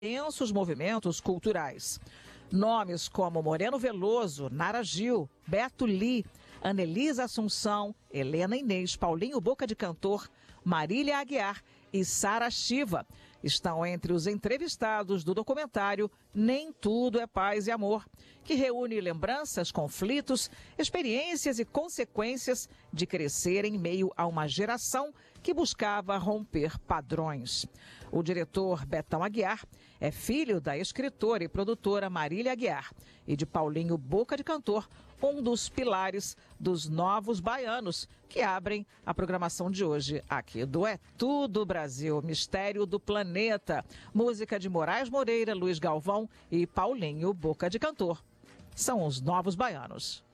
intensos movimentos culturais. Nomes como Moreno Veloso, Nara Gil, Beto Lee, Anelisa Assunção, Helena Inês, Paulinho Boca de Cantor, Marília Aguiar e Sara Shiva estão entre os entrevistados do documentário Nem Tudo é Paz e Amor, que reúne lembranças, conflitos, experiências e consequências de crescer em meio a uma geração que buscava romper padrões. O diretor Betão Aguiar é filho da escritora e produtora Marília Aguiar e de Paulinho Boca de Cantor, um dos pilares dos Novos Baianos, que abrem a programação de hoje aqui do É Tudo Brasil, Mistério do Planeta. Música de Moraes Moreira, Luiz Galvão e Paulinho Boca de Cantor. São os Novos Baianos.